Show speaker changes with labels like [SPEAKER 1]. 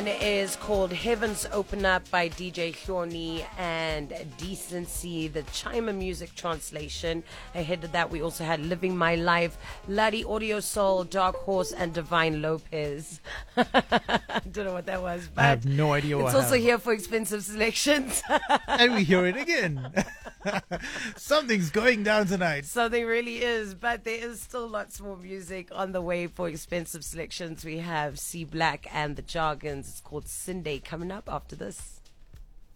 [SPEAKER 1] Is called Heavens Open Up by DJ Shorny and Decency, the Chima music translation. Ahead of that, we also had Living My Life, Laddie Audio Soul, Dark Horse, and Divine Lopez. I don't know what that was, but
[SPEAKER 2] I have no idea what
[SPEAKER 1] it's also here for expensive selections.
[SPEAKER 2] And we hear it again. Something's going down tonight.
[SPEAKER 1] Something really is, but there is still lots more music on the way for expensive selections. We have C Black and the Jargons. It's called Sunday coming up after this.